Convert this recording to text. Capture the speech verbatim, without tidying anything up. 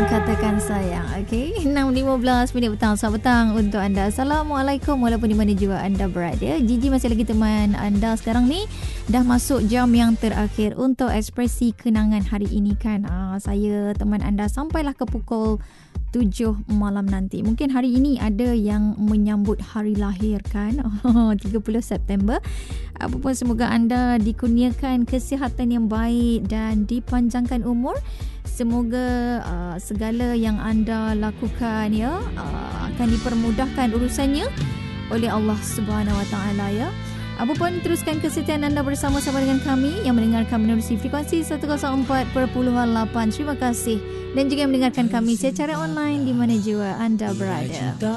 katakan sayang. Okey, enam lima belas minit petang, selamat petang untuk anda. Assalamualaikum walaupun di mana juga anda berada. Gigi masih lagi teman anda sekarang ni. Dah masuk jam yang terakhir untuk ekspresi kenangan hari ini kan. Ah, saya teman anda sampailah ke pukul tujuh malam nanti. Mungkin hari ini ada yang menyambut hari lahir kan. tiga puluh September. Apapun, semoga anda dikurniakan kesihatan yang baik dan dipanjangkan umur. Semoga uh, segala yang anda lakukan ya uh, akan dipermudahkan urusannya oleh Allah Subhanahu Wa Taala ya. Apapun, teruskan kesetiaan anda bersama-sama dengan kami yang mendengarkan menerusi frekuensi seratus empat perpuluhan lapan. Terima kasih. Dan juga mendengarkan kami secara online di mana jua anda berada.